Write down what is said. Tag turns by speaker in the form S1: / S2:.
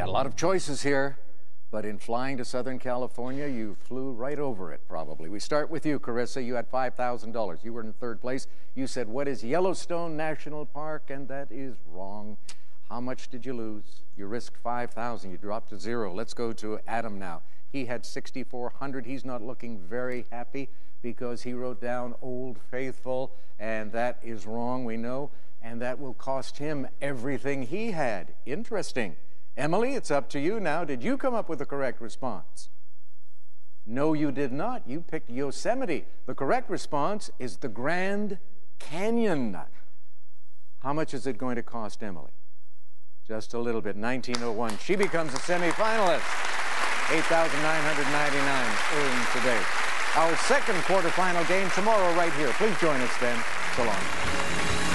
S1: got a lot of choices here, but in flying to Southern California, you flew right over it, probably. We start with you, Carissa. You had $5,000. You were in third place. You said, what is Yellowstone National Park? And that is wrong. How much did you lose? You risked $5,000. You dropped to zero. Let's go to Adam now. He had 6,400. He's not looking very happy because he wrote down Old Faithful, and that is wrong, we know, and that will cost him everything he had. Interesting. Emily, it's up to you now. Did you come up with the correct response? No, you did not. You picked Yosemite. The correct response is the Grand Canyon. How much is it going to cost Emily? Just a little bit, $19.01. She becomes a semifinalist. $8,999 earned today. Our second quarterfinal game tomorrow right here. Please join us then. So long.